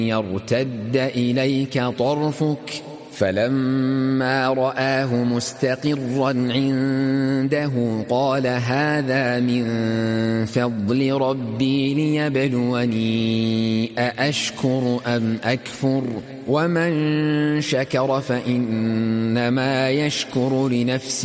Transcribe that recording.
يرتد إليك طرفك فلما رآه مستقرا عنده قال هذا من فضل ربي ليبلوني أأشكر أم أكفر ومن شكر فإنما يشكر لنفسه